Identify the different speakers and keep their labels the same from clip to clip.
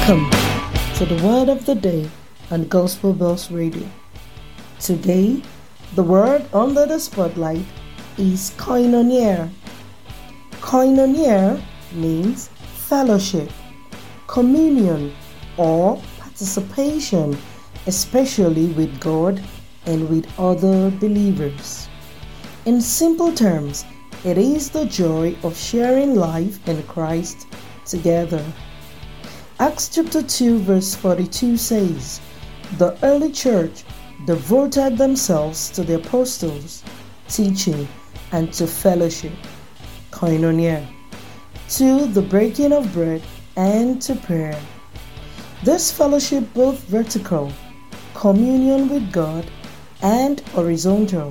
Speaker 1: Welcome to the Word of the Day on Gospel Bells Radio. Today, the word under the spotlight is koinonia. Koinonia means fellowship, communion, or participation, especially with God and with other believers. In simple terms, it is the joy of sharing life in Christ together. Acts chapter 2 verse 42 says, "The early church devoted themselves to the apostles' teaching and to fellowship," koinonia, to the breaking of bread and to prayer. This fellowship, both vertical, communion with God, and horizontal,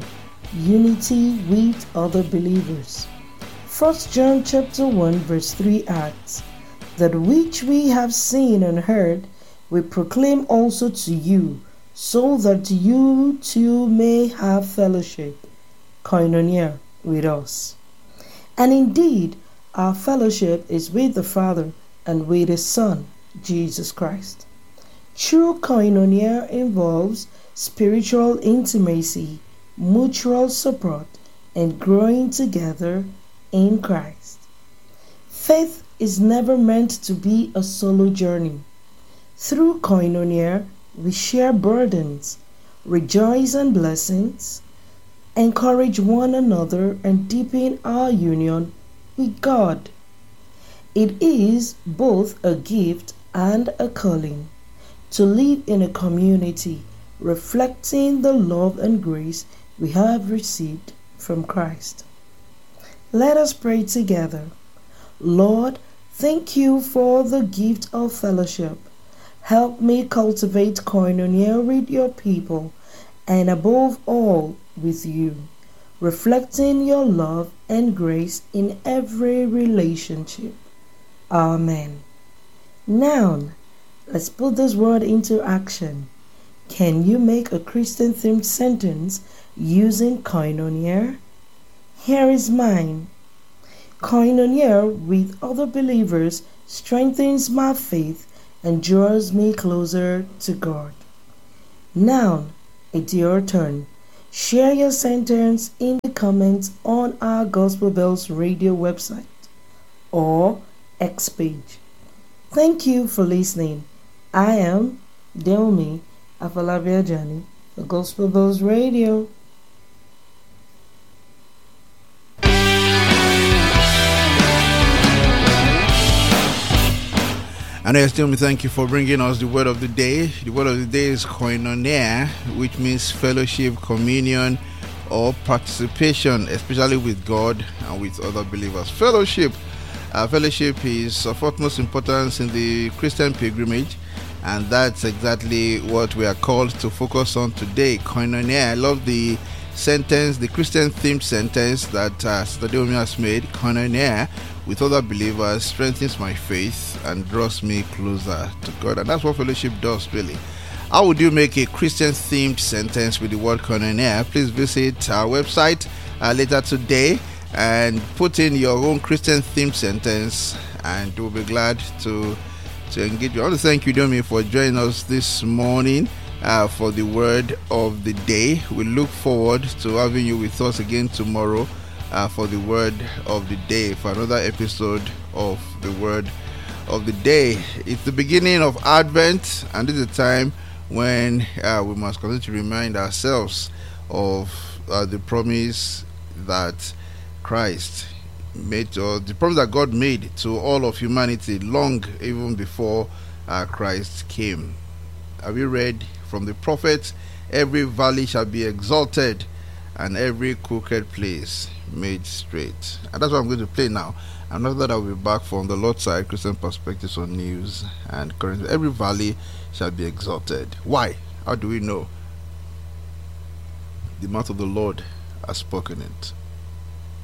Speaker 1: unity with other believers. 1 John chapter 1 verse 3 adds, "That which we have seen and heard, we proclaim also to you, so that you too may have fellowship," koinonia, with us. And indeed, our fellowship is with the Father and with His Son, Jesus Christ. True koinonia involves spiritual intimacy, mutual support, and growing together in Christ. Faith is never meant to be a solo journey. Through koinonia, we share burdens, rejoice in blessings, encourage one another, and deepen our union with God. It is both a gift and a calling to live in a community reflecting the love and grace we have received from Christ. Let us pray together. Lord, thank you for the gift of fellowship. Help me cultivate koinonia with your people, and above all, with you, reflecting your love and grace in every relationship. Amen. Now, let's put this word into action. Can you make a Christian-themed sentence using koinonia? Here is mine. Koinonia with other believers strengthens my faith and draws me closer to God. Now, it's your turn. Share your sentence in the comments on our Gospel Bells Radio website or X page. Thank you for listening. I am Delmi Afalabiajani for Gospel Bells Radio.
Speaker 2: And I still thank you for bringing us the word of the day. The word of the day is koinonia, which means fellowship, communion, or participation, especially with God and with other believers. Fellowship is of utmost importance in the Christian pilgrimage, and that's exactly what we are called to focus on today. Koinonia. I love the sentence, the Christian themed sentence that Sister Deomi has made. Koinonia with other believers strengthens my faith and draws me closer to God. And that's what fellowship does, really. How would you make a Christian themed sentence with the word koinonia? Please visit our website later today and put in your own Christian themed sentence, and we'll be glad to engage you. I want to thank you, Deomi, for joining us this morning for the word of the day. We look forward to having you with us again tomorrow for the word of the day, for another episode of the word of the day. It's the beginning of Advent, and this is a time when we must continue to remind ourselves of the promise that Christ made, or the promise that God made to all of humanity long even before Christ came. Have you read from the prophets? Every valley shall be exalted, and every crooked place made straight. And that's what I'm going to play now. And after that, I'll be back from the Lord's Side Christian Perspectives on News and Current. Every valley shall be exalted. Why? How do we know? The mouth of the Lord has spoken it.